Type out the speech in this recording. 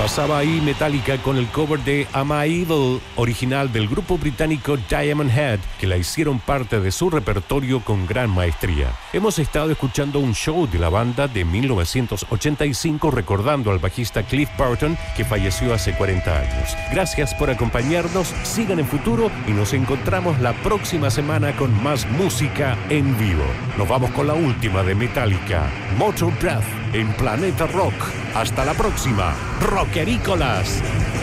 Pasaba ahí Metallica con el cover de Am I Evil, original del grupo británico Diamond Head, que la hicieron parte de su repertorio con gran maestría. Hemos estado escuchando un show de la banda de 1985 recordando al bajista Cliff Burton, que falleció hace 40 años. Gracias por acompañarnos, sigan en futuro y nos encontramos la próxima semana con más música en vivo. Nos vamos con la última de Metallica, Motor Breath, en Planeta Rock. Hasta la próxima, rockerícolas.